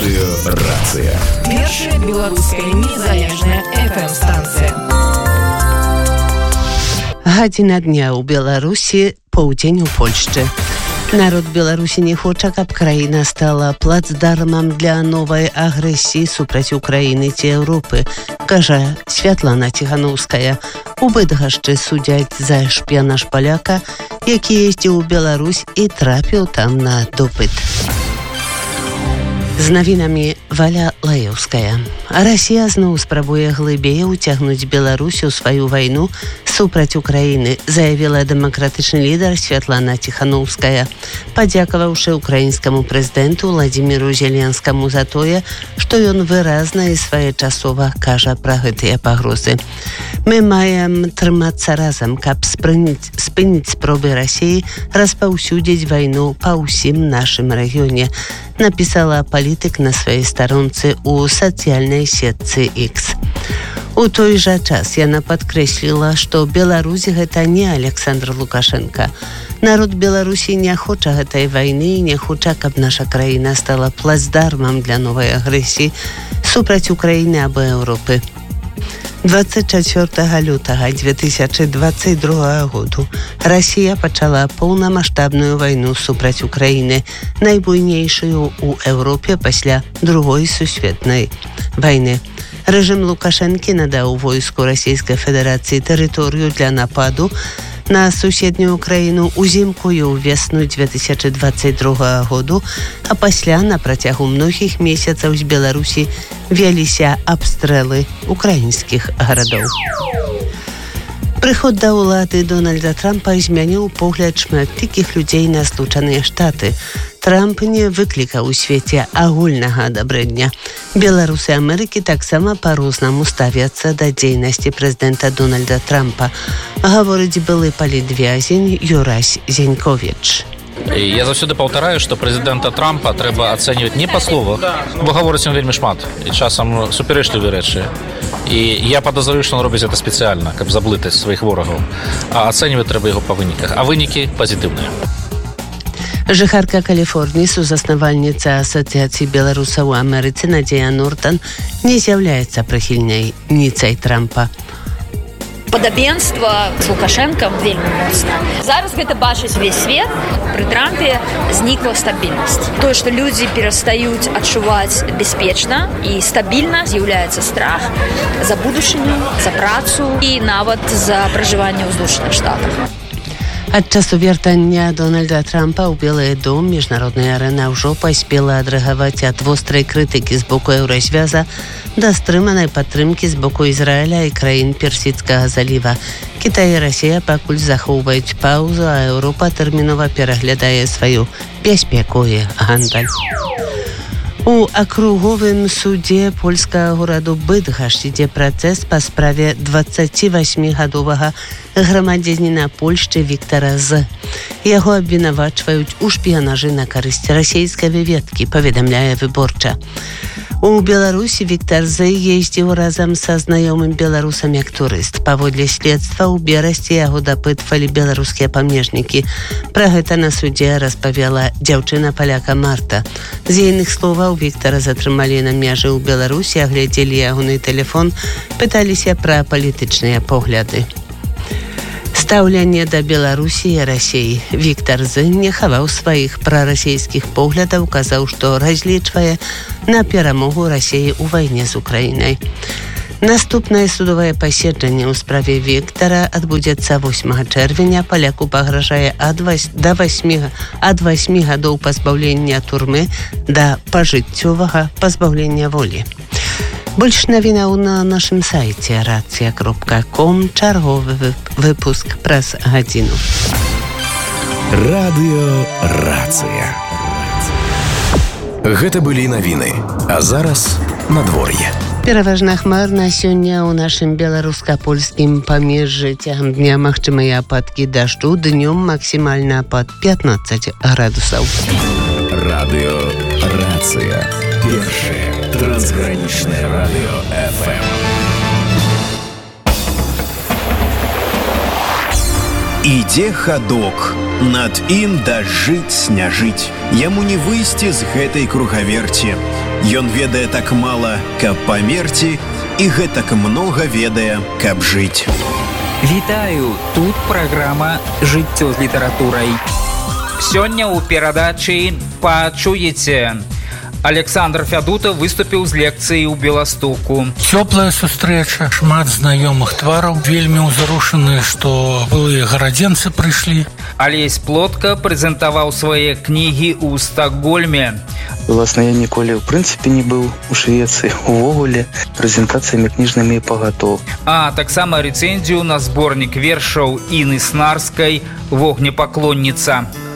Радыёрацыя. Першая беларуская незалежная FM-станцыя. Гадзіна дня ў Беларусі, паўдзень у Польшчы. Народ Беларусі не хоча, каб краіна стала плацдармам для новай агрэсіі супраць Украіны ці Еўропы, кажа Святлана Ціханаўская. У Быдгашчы судзяць за шпіянаж паляка, які ездзіў у Беларусь і трапіў там на допыт. З навінамі Валя Лаеўская. Расія зноў спрабуе глыбей уцягнуць Беларусь у сваю вайну супраць Украіны, заявіла дэмакратычны лідар Святлана Ціханаўская, падзякаваўшы украінскаму прэзідэнту Владзіміру Зеленскаму за тое, што ён выразна і своечасова кажа пра гэтыя пагрозы. Мы маем трымацца разам, каб спыніць спробы Расіі распаўсюдзіць вайну па ўсім нашым рэгіёне, напісала палітык на сваёй старонцы ў сацыяльнай сетцы X. У той жа час яна падкрэсліла, што Беларусь гэта не Александр Лукашенко. Народ Беларусі не хоча гэтай вайны і не хоча, каб наша краіна стала плацдармам для новай агрэсіі супраць Украіны або Еўропы. 24 лютага 2022 году Расія пачала поўнамаштабную вайну супраць Украіны, найбуйнейшую ў Еўропе пасля Другой сусветнай вайны. Рэжым Лукашэнкі надаў войску Расійскай Федэрацыі тэрыторыю для нападу на суседнюю краіну ўзімку і ўвесну 2022 году, а пасля на працягу многіх месяцаў з Беларусі вяліся абстрэлы украінскіх гарадоў. Прыход да ўлады Дональда Трампа змяніў погляд шматлікіх людзей на Злучаныя Штаты. Трамп не выклікаў у свеце агульнага адабрэння. Беларусы Амерыкі таксама па-рознаму ставяцца да дзейнасці прэзідэнта Дональда Трампа, гаворыць былы палітвязень Юрась Зеньковіч. Я заўсёды паўтараю, што прэзідэнта Трампа трэба ацэньваць не па словах, бо гаворыць ён вельмі шмат і часам супярэчлівыя рэчы. І я падазраю, што ён робіць гэта спецыяльна, каб заблытаць сваіх ворагаў. А ацэньваць трэба яго па выніках, а вынікі пазітыўныя. Жыхарка Каліфорніі, сузаснавальніца Асацыяцыі беларусаў у Амерыцы Надзея Нортан не з'яўляецца прыхільніцай Трампа. Падабенства з Лукашэнкам вельмі моцна. Зараз гэта бачыць увесь свет. Пры Трампе знікла стабільнасць. Тое, што людзі перастаюць адчуваць бяспечна і стабільна, з'яўляецца страх за будучыню, за працу і нават за пражыванне ў Злучаных Штатах. Ад часу вяртання Дональда Трампа ў Белы дом міжнародная арэна ўжо паспела адрэагаваць ад вострай крытыкі з боку Еўразвяза да стрыманай падтрымкі з боку Ізраіля і краін Персідскага заліва. Кітай і Расія пакуль захоўваюць паўзу, а Еўропа тэрмінова пераглядае сваю бяспеку і гандаль. У акруговым судзе польскага гораду Быдгашч ідзе працэс па справе 28-гадовага грамадзяніна Польшчы Віктара З. Яго абвінавачваюць у шпіянажы на карысць расійскай выведкі, паведамляе Выборча. У Беларусі Віктар З ездзіў разам са знаёмым беларусам як турыст. Паводле следства ў Берасці яго дапытвалі беларускія памежнікі. Пра гэта на судзе распавяла дзяўчына-паляка Марта. З ейных словаў Віктара затрымалі на мяжы ў Беларусі, агледзелі ягоны тэлефон, пыталіся пра палітычныя погляды. Стаўленне да Беларусі і Расіі. Віктар З не хаваў сваіх прарасійскіх поглядаў, казаў, што разлічвае на перамогу Расіі ў вайне з Украінай. Наступнае судовае паседжанне ў справе Віктара адбудзецца 8 чэрвеня. Паляку пагражае ад 8 гадоў пазбаўлення турмы да пажыццёвага пазбаўлення волі. Больш навінаў на нашым сайце racja.com. Чарговы выпуск праз гадзіну. Радыёрацыя. Гэта былі навіны, а зараз надвор'е. Пераважна хмарна сёння ў нашым беларуска-польскім памежжы. Цягам дня магчымыя ападкі дажджу, днём максімальна пад 15 градусаў. Радыёрацыя. Першае трансгранічнае радыё FM. Ідзе хадок, над ім дажджыць, сняжыць. Яму не выйсці з гэтай кругаверці. Ён ведае так мала, каб памерці, і гэтак многа ведае, каб жыць. Вітаю, тут праграма «Жыццё з літаратурай». Сёння ў перадачы пачуеце. Александр Фядута выступіў з лекцыяй у Беластоку. Цёплая сустрэча, шмат знаёмых твараў, вельмі ўзрушаны, што былыя гарадзенцы прыйшлі. Алесь Плотка прэзентаваў свае кнігі ў Стакгольме. Власна, я ніколі, ў прынцыпе, не быў у Швецыі. Увогуле, прэзентацыямі кніжнымі пагатоў. А таксама рэцэнзію на зборнік вершаў Іны Снарскай «Вогнепаклонніца».